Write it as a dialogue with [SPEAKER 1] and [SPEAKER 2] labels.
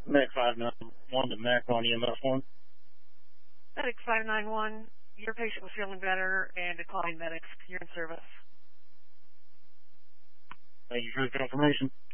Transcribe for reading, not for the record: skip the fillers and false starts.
[SPEAKER 1] Medic 591 to Mac on EMS 1.
[SPEAKER 2] Medic 591, your patient was feeling better and declined medics. You're in service.
[SPEAKER 1] Thank you for the confirmation.